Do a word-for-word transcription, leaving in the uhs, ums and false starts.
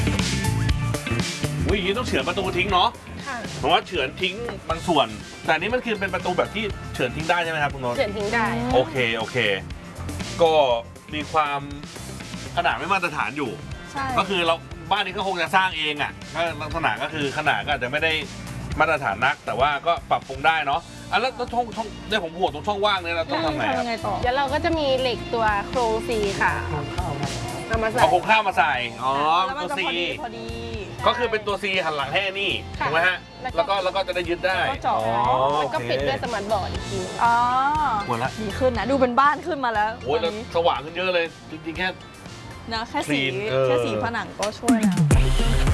อุ้ยอย่างนี้ต้องเฉือนประตูทิ้งเนาะค่ะเพราะว่าเฉือนทิ้งบางส่วน แต่อันนี้มันคือเป็นประตูแบบที่เฉือนทิ้งได้ใช่ไหมครับคุณโน้ตเฉือนทิ้งได้โอเคโอเค ก็มีความขนาดไม่มาตรฐานอยู่ใช่ก็คือเราบ้านนี้ก็คงจะสร้างเองอ่ะก็ลักษณะก็คือขนาดก็อาจจะไม่ได้มาตรฐานนัก แต่ว่าก็ปรับปรุงได้เนาะอ่ะแล้วช่องช่องเนี่ยผมห่วงตรงช่องว่างเนี่ยเราต้องทำไงคทำรับยังไงต่อเดี๋ยวเราก็จะมีเหล็กตัวโครงซีค่ะเอามาใส่เอาโครงข้าวมาใส่อ๋อแล้วมันตัวจะซีพอดีพอดีก็คือเป็นตัวซีหันหลังให้นี่ถูกไหมฮะแล้วก็แล้วก็จะได้ยึดได้แล้วก็เจาะอ๋อแล้วก็โอเคปิดด้วยสมาร์ทบอร์ดอีกทีอ๋อหมดละดีขึ้นนะ ดูเป็นบ้านขึ้นมาแล้วโอ้ยตแล้อวนนี้สว่างขึ้นเยอะเลยจริงๆแค่นะแค่สี clean เออแค่สีผนังก็ช่วยแล้ว